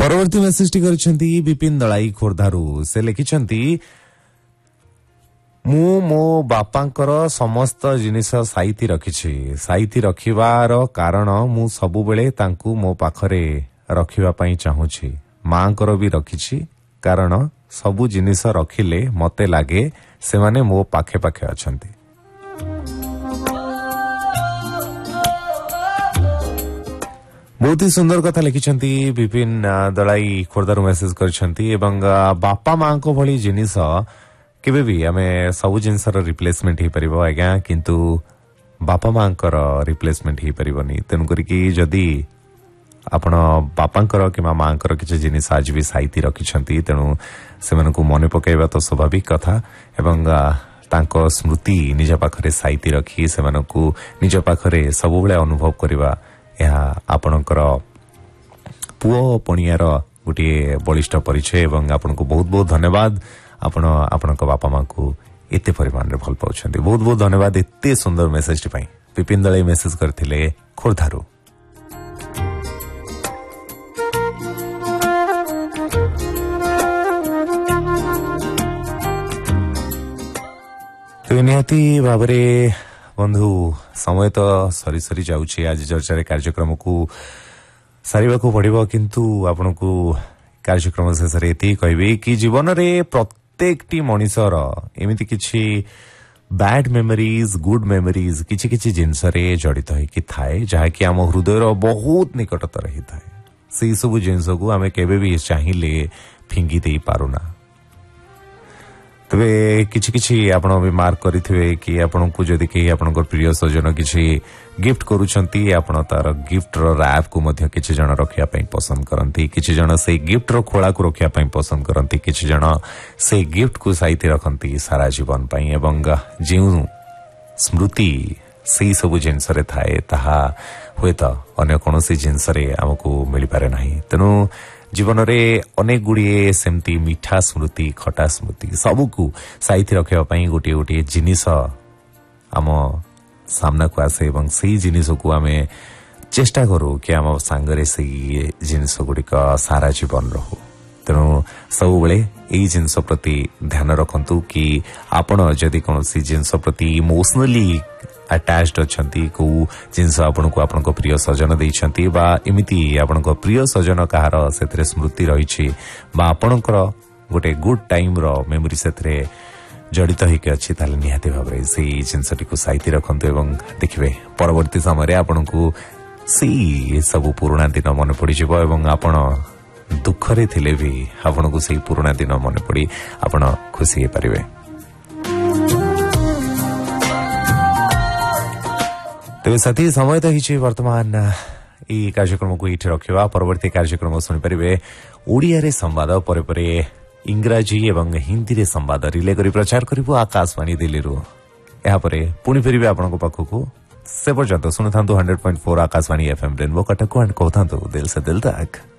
परवर्ती message T करछंती Vipin Dalai खोरधारू से लिखिछंती मो बापांकर समस्त जिनिस साइती रखिछि साइती रखिबार कारण मु सबु बेले तांकू मो पाखरे रखिबा पई चाहूछि मांकर भी रखिछि कारण सबु जिनिस रखिले मते लागे से माने मो पाखे पाखे अछंती। बहुत ही सुंदर कथा लिखिछंती विपिन दलाई खोरदारू मेसेज करछंती एवं बापा मां को भली जिनिस केबे भी आमे सब जिनिसर रिप्लेसमेंट ही परिबो आज्ञा किंतु बापा मांकर रिप्लेसमेंट ही परिबोनी तेनु करी कि जदी आपण बापांकर कि मांकर किछ जिनिस आज भी साइती रखिछंती तेनु सेमानकु मने पकाइबा तो स्वाभाविक कथा एवं तांको स्मृति निज पाखरे साइती रखी सेमानकु निज पाखरे सब बेले अनुभव करबा यह आपणकर पुओ पणियार गोटे बलिष्ठ परिचय एवं आपनको बहुत बहुत धन्यवाद आपण आपणक बापा मां को एते परिमाण रे भल पाउछंती बहुत बहुत धन्यवाद एते सुंदर मेसेज पई विपिन दलाई मेसेज करथिले खोरधारू। तो निहाती भाबरे बंधु समय तो सरी सरी जाउछि आज चर्चा कार्यक्रम को सारिबा को पड़िबो किंतु आपनको कार्यक्रम शेष रे एति कहबे कि जीवन रे प्रत्येक टी मनिषर एमिति किछि बैड मेमोरीज गुड मेमोरीज किछि किछि जिंस रे जड़ित है कि थाए जहा कि हम हृदय रो बहुत निकटतर रही थाए से सब जिंस को हमें केबे भी चाहिए फिंगी दे पारुना तबे किछि किछि आपण भी मार्क करिथिबे कि आपण को जदि के आपण प्रिय सजन किछि गिफ्ट करूछंती आपण तार गिफ्ट रो रैप को मध्य किछि जण रखिया पई पसंद करंती किछि जण से गिफ्ट रो खोला को रखिया पई पसंद करंती किछि जण से गिफ्ट को साइते रखंती सारा जीवन पई एवं जेउ स्मृति से सब जिंस रे थाए ताहा होयत अन्य कोनोसी जिंस रे हमकु मिली पारे नाही तनु जीवन रे अनेक गुड़िए सेमती मीठा स्मृति खटा स्मृति सबको साइती रखिया पई गोटे गोटे जिनिस आम सामना को आसे एवं से जिनिस को आमे चेष्टा करू कि आम सांगरे से जिनिस गुड़िक सारा जीवन रहू तेणु सब बेले एई जिनिस प्रति ध्यान रखंतु कि आपण जदि कोनोसी जिनिस प्रति इमोशनली अटैच्ड अछंती को जिनस आपनको आपनको प्रिय सजन देइछंती बा एमिति आपनको प्रिय सजन कहार सेथरे स्मृति रहिछि बा आपनकर गोटे गुड टाइम रो मेमोरी सेथरे जड़ित होइके अछि ताले निहाती भाबरे सेही जिनसटी को साइती रखंतु एवं देखिबे परवर्ती समय रे आपनको सेही सब पुराना दिन मन पड़ी जिवो एवं आपण दुख रे थिले भी आपनको सेही पुराना दिन मन पड़ी आपण खुशी हे परिबे। तेज साथी समय तो ही वर्तमान ये कार्यक्रम को ये रखा परवर्ती कार्यक्रम शुणिपारे ओडिया रे संवाद परे परे इंग्राजी एवं हिंदी रे संवाद रिले करी प्रचार करिवो आकाशवाणी दिल्ली रु या परे पुणी फेरिबे आपनको पाखको से पर्यंत सुनथांतु 100.4 Akashvani FM rainbow Cuttack and कहथांतु दिल से दिल तक।